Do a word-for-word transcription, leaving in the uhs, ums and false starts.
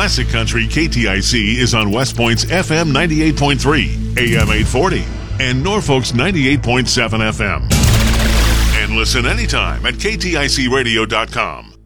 Classic Country K T I C is on West Point's F M ninety-eight point three, A M eight forty, and Norfolk's ninety-eight point seven F M. And listen anytime at K T I C radio dot com.